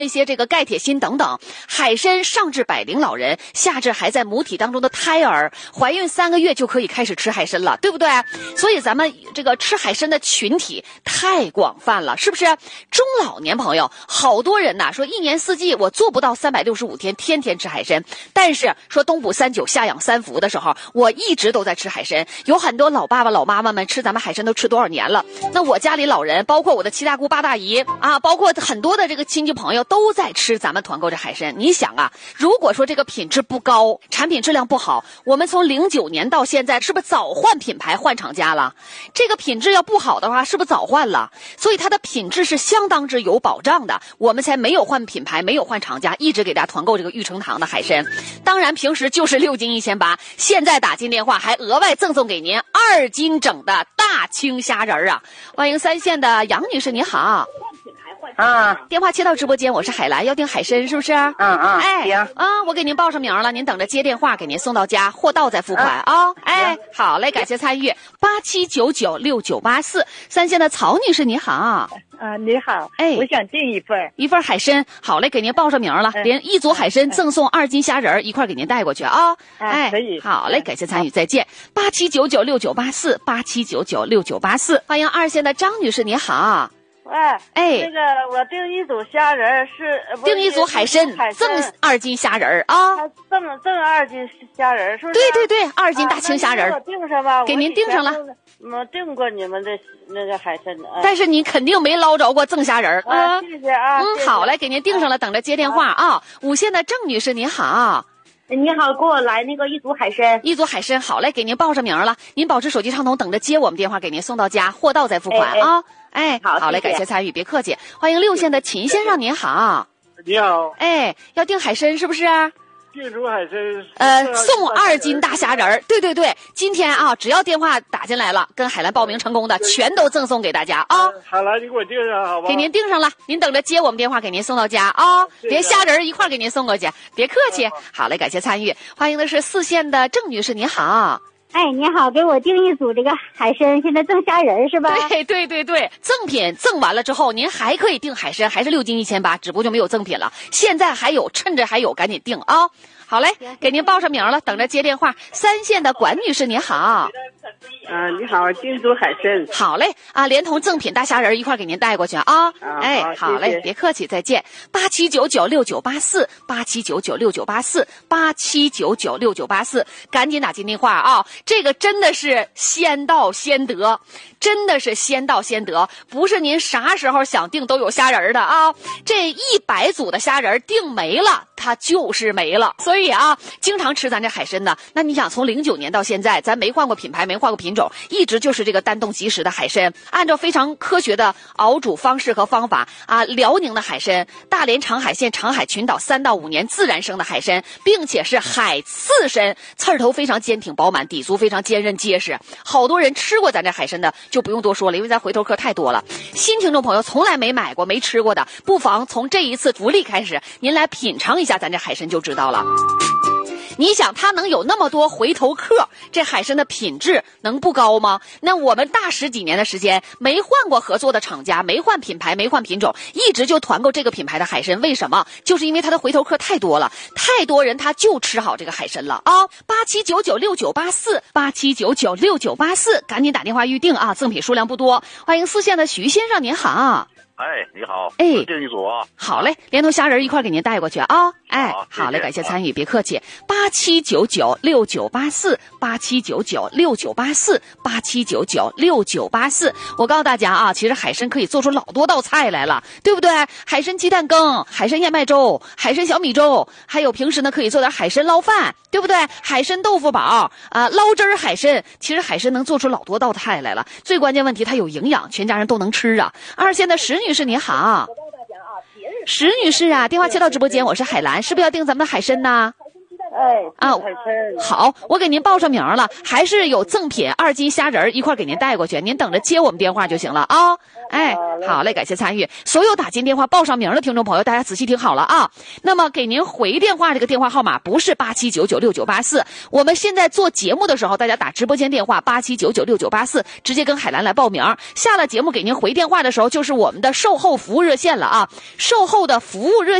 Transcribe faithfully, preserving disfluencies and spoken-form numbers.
一些这个钙、铁、锌等等。海参上至百龄老人，下至还在母体当中的胎儿，怀孕三个月就可以开始吃海参了，对不对？所以咱们这个吃海参的群体太广泛了，是不是？中老年朋友，好多人呐说一年四季我做不到三百六十五天天天吃海参，但是说冬补三九夏养三伏的时候，我一直都在吃海参。有很多老爸爸老妈妈们吃咱们海参都吃多少年了？那我家里老人，包括我的七大姑八大姨啊，包括很多的这个亲戚朋友都在吃咱们团购这海参。你想啊，如果说这个品质不高，产品质量不好，我们从零九年到现在是不是早换品牌换厂家了？这个品质要不好的话，是不是早换了？所以它的品质是相当之有保障的，我们才没有换品牌，没有换厂家，一直给大家团购这个玉成堂的海参。当然平时就是六斤一千八，现在打进电话还额外赠送给您二斤整的大青虾仁啊！欢迎三线的杨女士，你好。 啊， 电话切到直播间，我是海兰，要订海参是不是？ 嗯嗯， 哎行啊，我给您报上名了，您等着接电话，给您送到家，货到再付款啊、哦。哎，好嘞，感谢参与，八七九九六九八四，三线的曹女士你好。 啊，你好， 哎， 我想订一份一份海参，好嘞，给您报上名了， 嗯、 连一组海参赠送二斤虾仁一块给您带过去啊。 哎，可以， 好嘞，感谢参与，再见。八七九九六九八四，八七九九六九八四，欢迎二线的张女士你好。 哎哎， 那个我订一组虾仁是订一组海参，赠二斤虾仁啊， 赠赠二斤虾仁是不是？ 对对对，二斤大青虾仁， 我订上吧， 给您订上了。 我订过你们的那个海参， 但是你肯定没捞着过赠虾仁啊。谢谢啊， 嗯，好嘞，给您订上了，等着接电话啊。五线的郑女士你好。 你好，给我来那个一组海参， 一组海参，好嘞，给您报上名了。您保持手机畅通，等着接我们电话，给您送到家，货到再付款啊。哎， 好， 好嘞，感谢参与，别客气。欢迎六线的秦先生，您好。 你好。 哎，要订海参是不是？ 订组海参， 呃，送二斤大虾仁儿。对对对，今天啊，只要电话打进来了，跟海兰报名成功的，全都赠送给大家啊。 海兰，你给我订上好吧？ 给您订上了，您等着接我们电话，给您送到家啊。连虾仁一块给您送过去，别客气。好嘞，感谢参与，欢迎的是四线的郑女士，你好。 哎，你好，给我订一组这个海参，现在赠虾仁是吧？ 对对对对，赠品赠完了之后，您还可以订海参，还是六斤一千八，只不过就没有赠品了。现在还有，趁着还有，赶紧订啊！好嘞，给您报上名了，等着接电话。三线的管女士，您好。 啊，你好，订组海参。 好嘞，啊，连同赠品大虾仁一块给您带过去啊。 啊哎，好嘞， 谢谢别客气，再见。八七九九六九八四，八七九九六九八四，八七九九六九八四，赶紧打进电话啊！这个真的是先到先得，真的是先到先得，不是您啥时候想订都有虾仁的啊！这一百组的虾仁订没了，它就是没了。所以啊，经常吃咱这海参的，那你想从零九年到现在，咱没换过品牌，没换过品种，一直就是这个单冻即食的海参，按照非常科学的熬煮方式和方法啊，辽宁的海参，大连长海县长海群岛三到五年自然生的海参，并且是海刺参，刺儿头非常坚挺饱满，底足非常坚韧结实。好多人吃过咱这海参的就不用多说了，因为咱回头客太多了。新听众朋友从来没买过没吃过的，不妨从这一次福利开始，您来品尝一下咱这海参就知道了。你想它能有那么多回头客，这海参的品质能不高吗？那我们大十几年的时间没换过合作的厂家，没换品牌，没换品种，一直就团购这个品牌的海参。为什么？就是因为它的回头客太多了，太多人他就吃好这个海参了啊！八七九九六九八四，八七九九六九八四，赶紧打电话预定啊！赠品数量不多。欢迎四线的徐先生，您好。 哎，你好， 哎， 订一组啊。 好嘞，连同虾仁一块给您带过去啊。哎， 好， 好嘞，感谢参与，别客气。八七九九六九八四，八七九九六九八四，八七九九六九八四。我告诉大家啊，其实海参可以做出老多道菜来了，对不对？海参鸡蛋羹、海参燕麦粥、海参小米粥，还有平时呢可以做点海参捞饭，对不对？海参豆腐煲啊，捞汁儿海参。其实海参能做出老多道菜来了，最关键问题它有营养，全家人都能吃啊。二线的石女士你好。石女士啊，电话接到直播间，我是海兰，是不是要订咱们的海参呢？ 哎， 啊海参。 好，我给您报上名了，还是有赠品二斤虾仁一块给您带过去，您等着接我们电话就行了啊。哎，好嘞，感谢参与。所有打进电话报上名的听众朋友，大家仔细听好了啊。那么给您回电话这个电话号码不是八七九九六九八四，我们现在做节目的时候，大家打直播间电话八七九九六九八四，直接跟海兰来报名。下了节目给您回电话的时候，就是我们的售后服务热线了啊。售后的服务热